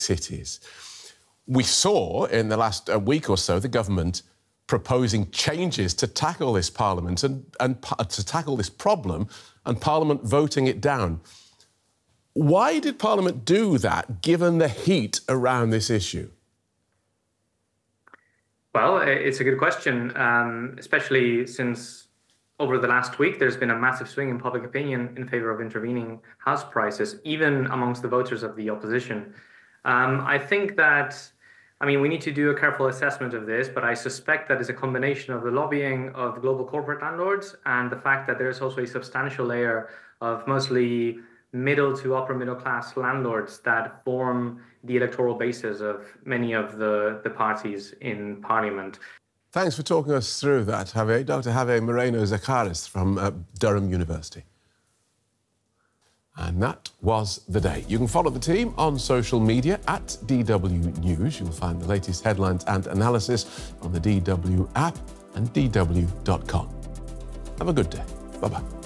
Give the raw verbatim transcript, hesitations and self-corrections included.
cities. We saw in the last uh, week or so the government proposing changes to tackle this Parliament and, and to tackle this problem, and Parliament voting it down. Why did Parliament do that, given the heat around this issue? Well, it's a good question, um, especially since over the last week there's been a massive swing in public opinion in favour of intervening house prices, even amongst the voters of the opposition. Um, I think that, I mean, we need to do a careful assessment of this, but I suspect that it's a combination of the lobbying of global corporate landlords and the fact that there's also a substantial layer of mostly middle to upper middle class landlords that form the electoral basis of many of the, the parties in Parliament. Thanks for talking us through that, Javier. Doctor Javier Moreno-Zaccaris from uh, Durham University. And that was the day. You can follow the team on social media at D W News. You'll find the latest headlines and analysis on the D W app and D W dot com. Have a good day. Bye-bye.